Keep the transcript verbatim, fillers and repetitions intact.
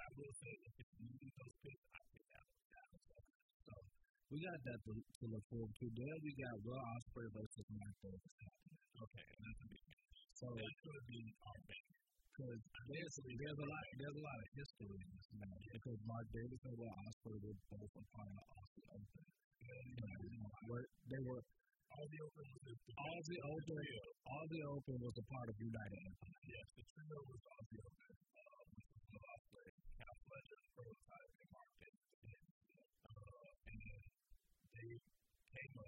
will say if you lose those picks, I think that was so. We got that to, to look forward to. Then we got Will Ospreay versus Mark Davis. Okay, and that's a big match. So that's going to be our big because there's, there's a lot there's a lot of history in this match because Mark Davis and Will Ospreay were both a part of Aussie Open. Where they were Aussie Open was the Aussie Open. Aussie Open was a part of United Empire.